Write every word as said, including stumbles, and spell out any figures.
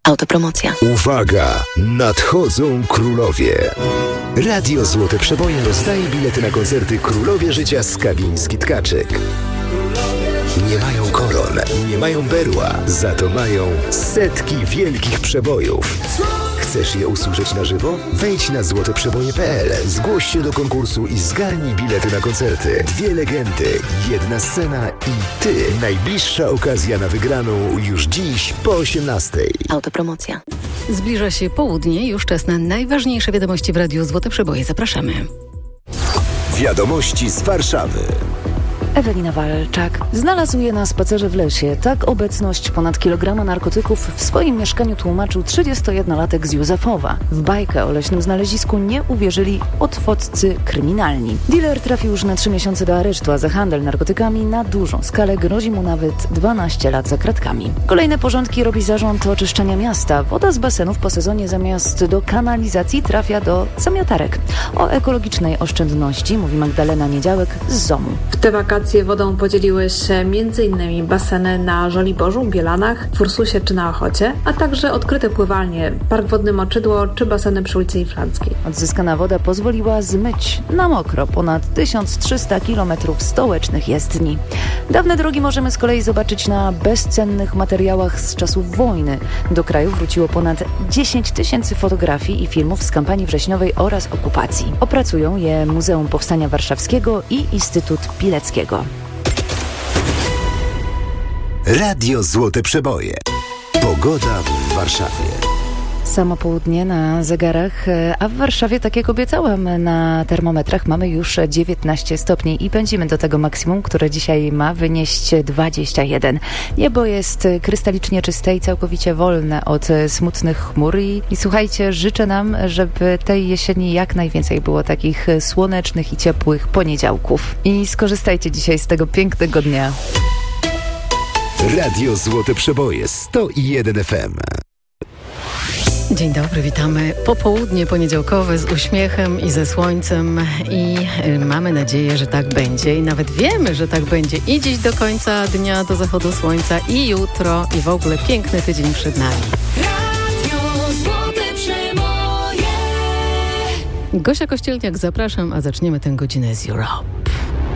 Autopromocja. Uwaga! Nadchodzą królowie. Radio Złote Przeboje rozdaje bilety na koncerty Królowie Życia Skawiński-Tkaczyk. Nie mają koron, nie mają berła, za to mają setki wielkich przebojów. Chcesz je usłyszeć na żywo? Wejdź na złote przeboje kropka pe el, zgłoś się do konkursu i zgarnij bilety na koncerty. Dwie legendy, jedna scena i ty. Najbliższa okazja na wygraną już dziś po osiemnastej. Autopromocja. Zbliża się południe, już czas na najważniejsze wiadomości w Radiu Złote Przeboje. Zapraszamy. Wiadomości z Warszawy. Ewelina Walczak. Znalazł je na spacerze w lesie. Tak obecność ponad kilograma narkotyków w swoim mieszkaniu tłumaczył trzydziestojednolatek z Józefowa. W bajkę o leśnym znalezisku nie uwierzyli otwoccy kryminalni. Dealer trafił już na trzy miesiące do aresztu, a za handel narkotykami na dużą skalę grozi mu nawet dwanaście lat za kratkami. Kolejne porządki robi zarząd oczyszczania miasta. Woda z basenów po sezonie zamiast do kanalizacji trafia do zamiatarek. O ekologicznej oszczędności mówi Magdalena Niedziałek z ZOMU. W te wakacje wodą podzieliły się m.in. baseny na Żoliborzu, Bielanach, w Ursusie czy na Ochocie, a także odkryte pływalnie, Park Wodny Moczydło czy baseny przy ulicy Inflanckiej. Odzyskana woda pozwoliła zmyć na mokro ponad tysiąc trzysta kilometrów stołecznych jezdni. Dawne drogi możemy z kolei zobaczyć na bezcennych materiałach z czasów wojny. Do kraju wróciło ponad dziesięć tysięcy fotografii i filmów z kampanii wrześniowej oraz okupacji. Opracują je Muzeum Powstania Warszawskiego i Instytut Pileckiego. Radio Złote Przeboje. Pogoda w Warszawie. Samo południe na zegarach, a w Warszawie, tak jak obiecałam, na termometrach mamy już dziewiętnaście stopni i pędzimy do tego maksimum, które dzisiaj ma wynieść dwadzieścia jeden. Niebo jest krystalicznie czyste i całkowicie wolne od smutnych chmur i, i słuchajcie, życzę nam, żeby tej jesieni jak najwięcej było takich słonecznych i ciepłych poniedziałków. I skorzystajcie dzisiaj z tego pięknego dnia. Radio Złote Przeboje sto jeden F M. Dzień dobry, witamy. Popołudnie poniedziałkowe z uśmiechem i ze słońcem i y, mamy nadzieję, że tak będzie i nawet wiemy, że tak będzie i dziś do końca dnia, do zachodu słońca i jutro i w ogóle piękny tydzień przed nami. Radio Złote Przeboje. Gosia Kościelniak, zapraszam, a zaczniemy tę godzinę z Europe.